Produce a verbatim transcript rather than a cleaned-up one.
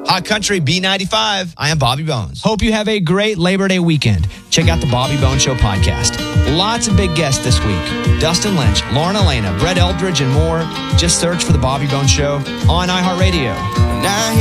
Hot Country B ninety-five. I am Bobby Bones. Hope you have a great Labor Day weekend. Check out the Bobby Bones Show podcast. Lots of big guests this week. Dustin Lynch, Lauren Elena, Brett Eldridge, and more. Just search for the Bobby Bones Show on iHeartRadio. Now